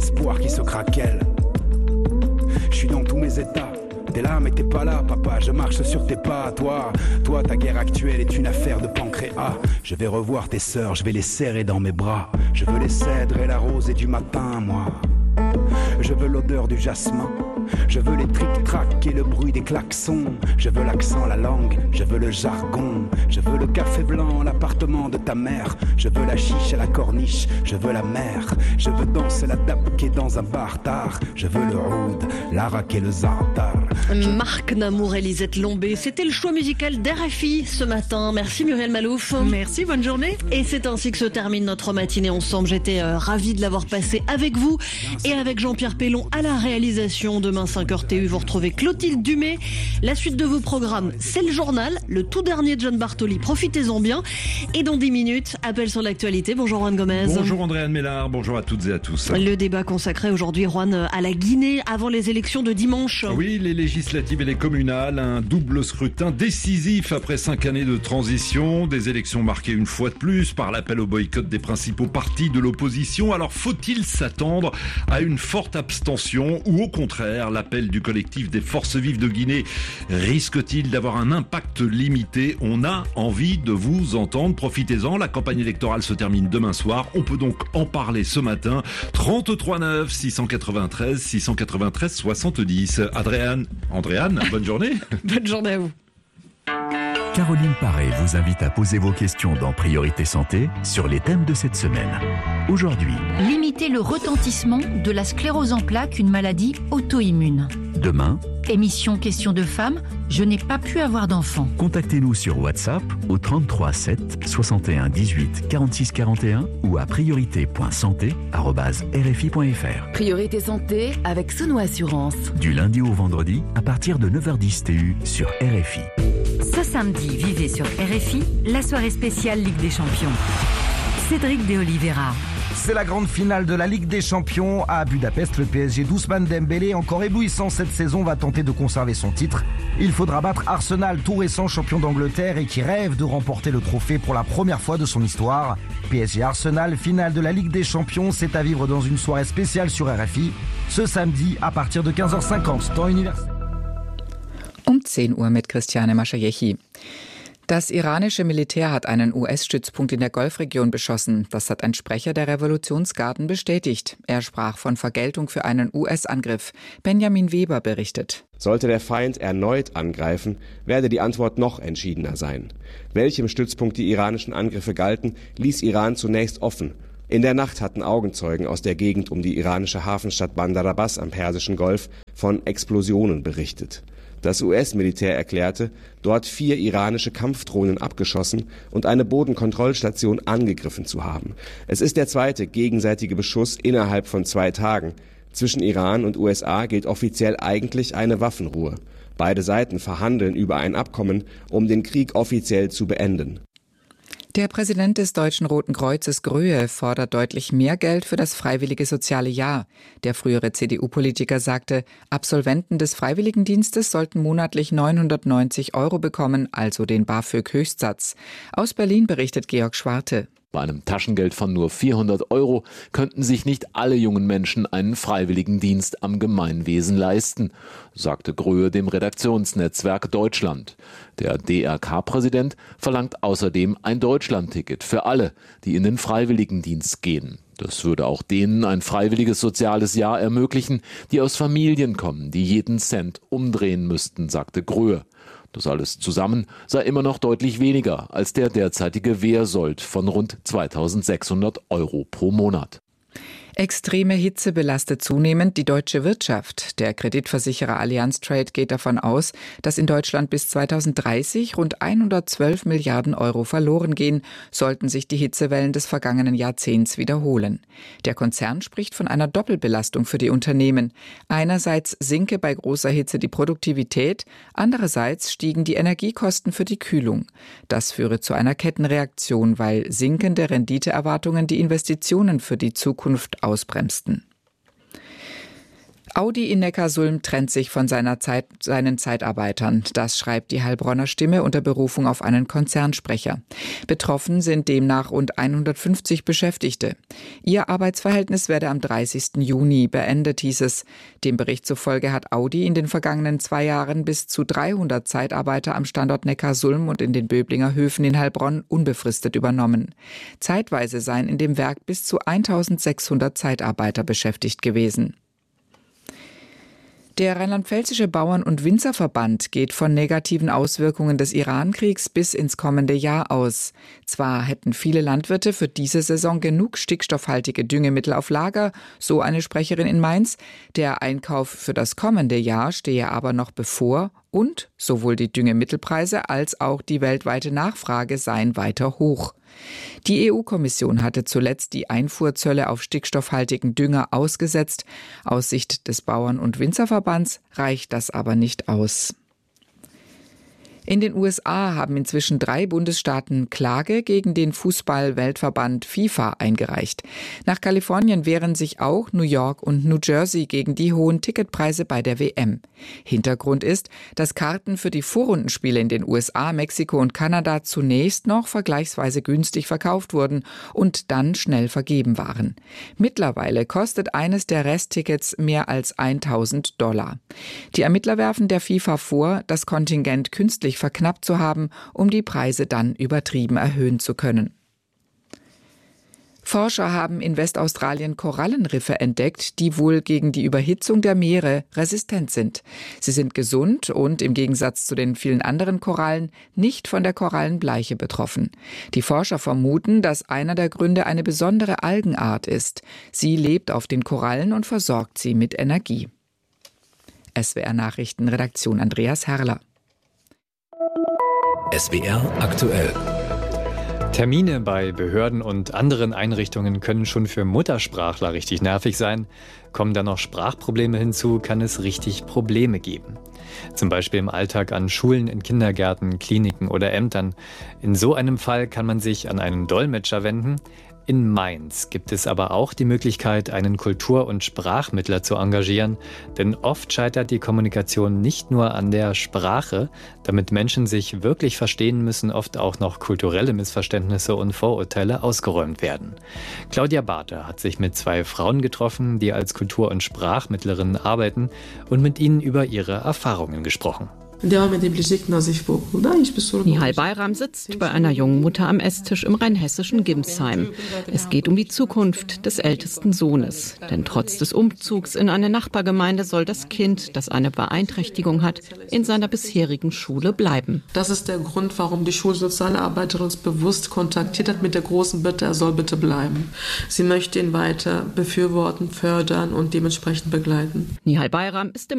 l'espoir qui se craquelle. Je suis dans tous mes états. T'es là mais t'es pas là papa, je marche sur tes pas. Toi, ta guerre actuelle est une affaire de pancréas. Je vais revoir tes sœurs, je vais les serrer dans mes bras. Je veux les cèdres et la rosée du matin, moi. Je veux l'odeur du jasmin. Je veux les tric-trac et le bruit des klaxons. Je veux l'accent, la langue, je veux le jargon. Je veux le café blanc, l'appartement de ta mère. Je veux la chiche à la corniche, je veux la mer. Je veux danser la dabke dans un bar tard. Je veux le oud, l'arak et le zartar. Marc Namour et Lisette Lombé, c'était le choix musical d'RFI ce matin. Merci Muriel Malouf. Merci, bonne journée. Et c'est ainsi que se termine notre matinée ensemble. J'étais ravie de l'avoir passé avec vous et avec Jean-Pierre Pellon à la réalisation. Demain 5h TU, vous retrouvez Clotilde Dumay. La suite de vos programmes, c'est le journal, le tout dernier de John Bartoli. Profitez-en bien. Et dans 10 minutes, appel sur l'actualité. Bonjour Juan Gomez. Bonjour Andréane Mélard, bonjour à toutes et à tous. Le débat consacré aujourd'hui, Juan, à la Guinée avant les élections de dimanche. Oui, les législatives et les communales, un double scrutin décisif après 5 années de transition, des élections marquées une fois de plus par l'appel au boycott des principaux partis de l'opposition. Alors faut-il s'attendre à une forte abstention ou au contraire l'appel du collectif des forces vives de Guinée risque-t-il d'avoir un impact limité? On a envie de vous entendre, profitez-en, la campagne électorale se termine demain soir, on peut donc en parler ce matin. 33 9 693 693 70. Andréane, bonne journée. Bonne journée à vous. Caroline Paré vous invite à poser vos questions dans Priorité Santé sur les thèmes de cette semaine. Aujourd'hui, limiter le retentissement de la sclérose en plaques, une maladie auto-immune. Demain, émission Questions de femmes, je n'ai pas pu avoir d'enfant. Contactez-nous sur WhatsApp au 33 7 61 18 46 41 ou à priorité.santé@rfi.fr. Priorité Santé avec Sono Assurance. Du lundi au vendredi à partir de 9h10 TU sur RFI. Ce samedi, vivez sur RFI la soirée spéciale Ligue des Champions. Cédric de Oliveira. C'est la grande finale de la Ligue des Champions à Budapest. Le PSG d'Ousmane Dembélé, encore éblouissant cette saison, va tenter de conserver son titre. Il faudra battre Arsenal, tout récent champion d'Angleterre et qui rêve de remporter le trophée pour la première fois de son histoire. PSG Arsenal, finale de la Ligue des Champions, c'est à vivre dans une soirée spéciale sur RFI. Ce samedi à partir de 15h50, temps universel. 10 Uhr mit Christiane Maschajechi. Das iranische Militär hat einen US-Stützpunkt in der Golfregion beschossen. Das hat ein Sprecher der Revolutionsgarden bestätigt. Er sprach von Vergeltung für einen US-Angriff. Benjamin Weber berichtet. Sollte der Feind erneut angreifen, werde die Antwort noch entschiedener sein. Welchem Stützpunkt die iranischen Angriffe galten, ließ Iran zunächst offen. In der Nacht hatten Augenzeugen aus der Gegend um die iranische Hafenstadt Bandar Abbas am Persischen Golf von Explosionen berichtet. Das US-Militär erklärte, dort 4 iranische Kampfdrohnen abgeschossen und eine Bodenkontrollstation angegriffen zu haben. Es ist der zweite gegenseitige Beschuss innerhalb von 2 Tagen. Zwischen Iran und USA gilt offiziell eigentlich eine Waffenruhe. Beide Seiten verhandeln über ein Abkommen, um den Krieg offiziell zu beenden. Der Präsident des Deutschen Roten Kreuzes Gröhe fordert deutlich mehr Geld für das freiwillige soziale Jahr. Der frühere CDU-Politiker sagte, Absolventen des Freiwilligendienstes sollten monatlich 990 € bekommen, also den BAföG-Höchstsatz. Aus Berlin berichtet Georg Schwarte. Bei einem Taschengeld von nur 400 € könnten sich nicht alle jungen Menschen einen Freiwilligendienst am Gemeinwesen leisten, sagte Gröhe dem Redaktionsnetzwerk Deutschland. Der DRK-Präsident verlangt außerdem ein Deutschlandticket für alle, die in den Freiwilligendienst gehen. Das würde auch denen ein freiwilliges soziales Jahr ermöglichen, die aus Familien kommen, die jeden Cent umdrehen müssten, sagte Gröhe. Das alles zusammen sei immer noch deutlich weniger als der derzeitige Wehrsold von rund 2.600 € pro Monat. Extreme Hitze belastet zunehmend die deutsche Wirtschaft. Der Kreditversicherer Allianz Trade geht davon aus, dass in Deutschland bis 2030 rund 112 Milliarden € verloren gehen, sollten sich die Hitzewellen des vergangenen Jahrzehnts wiederholen. Der Konzern spricht von einer Doppelbelastung für die Unternehmen. Einerseits sinke bei großer Hitze die Produktivität, andererseits stiegen die Energiekosten für die Kühlung. Das führe zu einer Kettenreaktion, weil sinkende Renditeerwartungen die Investitionen für die Zukunft ausbremsten. Audi in Neckarsulm trennt sich von seinen Zeitarbeitern. Das schreibt die Heilbronner Stimme unter Berufung auf einen Konzernsprecher. Betroffen sind demnach rund 150 Beschäftigte. Ihr Arbeitsverhältnis werde am 30. Juni beendet, hieß es. Dem Bericht zufolge hat Audi in den vergangenen 2 Jahren bis zu 300 Zeitarbeiter am Standort Neckarsulm und in den Böblinger Höfen in Heilbronn unbefristet übernommen. Zeitweise seien in dem Werk bis zu 1600 Zeitarbeiter beschäftigt gewesen. Der Rheinland-Pfälzische Bauern- und Winzerverband geht von negativen Auswirkungen des Iran-Kriegs bis ins kommende Jahr aus. Zwar hätten viele Landwirte für diese Saison genug stickstoffhaltige Düngemittel auf Lager, so eine Sprecherin in Mainz. Der Einkauf für das kommende Jahr stehe aber noch bevor und sowohl die Düngemittelpreise als auch die weltweite Nachfrage seien weiter hoch. Die EU-Kommission hatte zuletzt die Einfuhrzölle auf stickstoffhaltigen Dünger ausgesetzt. Aus Sicht des Bauern- und Winzerverbands reicht das aber nicht aus. In den USA haben inzwischen 3 Bundesstaaten Klage gegen den Fußball-Weltverband FIFA eingereicht. Nach Kalifornien wehren sich auch New York und New Jersey gegen die hohen Ticketpreise bei der WM. Hintergrund ist, dass Karten für die Vorrundenspiele in den USA, Mexiko und Kanada zunächst noch vergleichsweise günstig verkauft wurden und dann schnell vergeben waren. Mittlerweile kostet eines der Resttickets mehr als $1.000. Die Ermittler werfen der FIFA vor, das Kontingent künstlich verknappt zu haben, um die Preise dann übertrieben erhöhen zu können. Forscher haben in Westaustralien Korallenriffe entdeckt, die wohl gegen die Überhitzung der Meere resistent sind. Sie sind gesund und im Gegensatz zu den vielen anderen Korallen nicht von der Korallenbleiche betroffen. Die Forscher vermuten, dass einer der Gründe eine besondere Algenart ist. Sie lebt auf den Korallen und versorgt sie mit Energie. SWR Nachrichten, Redaktion Andreas Herrler. SWR aktuell. Termine bei Behörden und anderen Einrichtungen können schon für Muttersprachler richtig nervig sein. Kommen da noch Sprachprobleme hinzu, kann es richtig Probleme geben. Zum Beispiel im Alltag an Schulen, in Kindergärten, Kliniken oder Ämtern. In so einem Fall kann man sich an einen Dolmetscher wenden. In Mainz gibt es aber auch die Möglichkeit, einen Kultur- und Sprachmittler zu engagieren, denn oft scheitert die Kommunikation nicht nur an der Sprache. Damit Menschen sich wirklich verstehen, müssen oft auch noch kulturelle Missverständnisse und Vorurteile ausgeräumt werden. Claudia Barther hat sich mit 2 Frauen getroffen, die als Kultur- und Sprachmittlerinnen arbeiten und mit ihnen über ihre Erfahrungen gesprochen. Nihal Bayram sitzt bei einer jungen Mutter am Esstisch im rheinhessischen Gimsheim. Es geht um die Zukunft des ältesten Sohnes. Denn trotz des Umzugs in eine Nachbargemeinde soll das Kind, das eine Beeinträchtigung hat, in seiner bisherigen Schule bleiben. Das ist der Grund, warum die Schulsozialarbeiterin uns bewusst kontaktiert hat mit der großen Bitte, er soll bitte bleiben. Sie möchte ihn weiter befürworten, fördern und dementsprechend begleiten. Nihal Bayram ist im